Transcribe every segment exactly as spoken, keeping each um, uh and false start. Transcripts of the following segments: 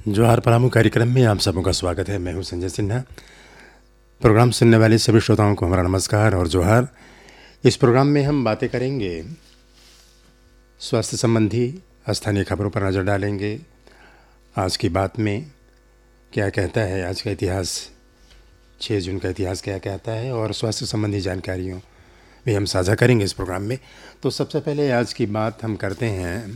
जोहार परामू कार्यक्रम में आप सबों का स्वागत है। मैं हूं संजय सिन्हा। प्रोग्राम सुनने वाले सभी श्रोताओं को हमारा नमस्कार और जोहार। इस प्रोग्राम में हम बातें करेंगे, स्वास्थ्य संबंधी स्थानीय खबरों पर नज़र डालेंगे। आज की बात में क्या कहता है आज का इतिहास, छह जून का इतिहास क्या कहता है, और स्वास्थ्य संबंधी जानकारियों भी हम साझा करेंगे इस प्रोग्राम में। तो सबसे पहले आज की बात हम करते हैं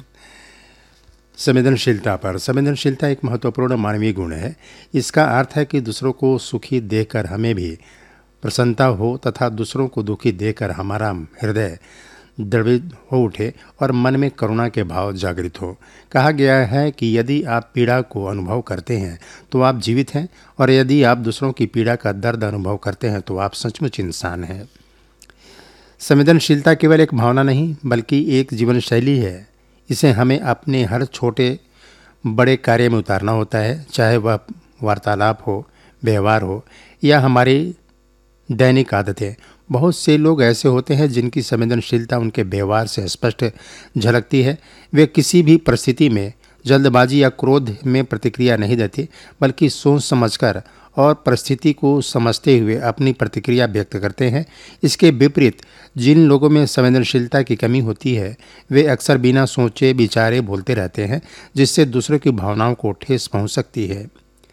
संवेदनशीलता पर। संवेदनशीलता एक महत्वपूर्ण मानवीय गुण है। इसका अर्थ है कि दूसरों को सुखी देखकर हमें भी प्रसन्नता हो तथा दूसरों को दुखी देखकर हमारा हृदय द्रवित हो उठे और मन में करुणा के भाव जागृत हो। कहा गया है कि यदि आप पीड़ा को अनुभव करते हैं तो आप जीवित हैं, और यदि आप दूसरों की पीड़ा का दर्द अनुभव करते हैं तो आप सचमुच इंसान हैं। संवेदनशीलता केवल एक भावना नहीं बल्कि एक जीवन शैली है। इसे हमें अपने हर छोटे बड़े कार्य में उतारना होता है, चाहे वह वार्तालाप हो, व्यवहार हो या हमारी दैनिक आदतें। बहुत से लोग ऐसे होते हैं जिनकी संवेदनशीलता उनके व्यवहार से स्पष्ट झलकती है। वे किसी भी परिस्थिति में जल्दबाजी या क्रोध में प्रतिक्रिया नहीं देते, बल्कि सोच समझकर और परिस्थिति को समझते हुए अपनी प्रतिक्रिया व्यक्त करते हैं। इसके विपरीत जिन लोगों में संवेदनशीलता की कमी होती है वे अक्सर बिना सोचे विचारे बोलते रहते हैं, जिससे दूसरों की भावनाओं को ठेस पहुंच सकती है।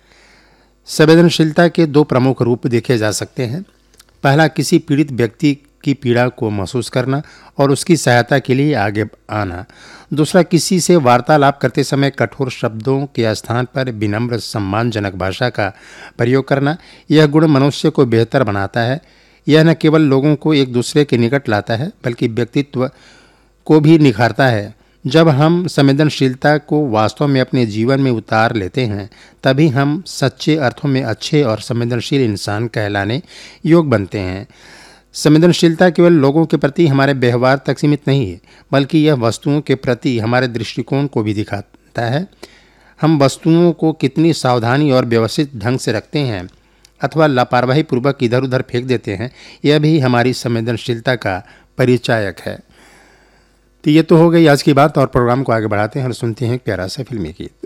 संवेदनशीलता के दो प्रमुख रूप देखे जा सकते हैं। पहला, किसी पीड़ित व्यक्ति की पीड़ा को महसूस करना और उसकी सहायता के लिए आगे आना। दूसरा, किसी से वार्तालाप करते समय कठोर शब्दों के स्थान पर विनम्र सम्मानजनक भाषा का प्रयोग करना। यह गुण मनुष्य को बेहतर बनाता है। यह न केवल लोगों को एक दूसरे के निकट लाता है बल्कि व्यक्तित्व को भी निखारता है। जब हम संवेदनशीलता को वास्तव में अपने जीवन में उतार लेते हैं तभी हम सच्चे अर्थों में अच्छे और संवेदनशील इंसान कहलाने योग्य बनते हैं। संवेदनशीलता केवल लोगों के प्रति हमारे व्यवहार तक सीमित नहीं है, बल्कि यह वस्तुओं के प्रति हमारे दृष्टिकोण को भी दिखाता है। हम वस्तुओं को कितनी सावधानी और व्यवस्थित ढंग से रखते हैं अथवा लापरवाही पूर्वक इधर उधर फेंक देते हैं, यह भी हमारी संवेदनशीलता का परिचायक है। तो ये तो हो गई आज की बात, और प्रोग्राम को आगे बढ़ाते हैं और सुनते हैं एक प्यारा सा फिल्मी गीत।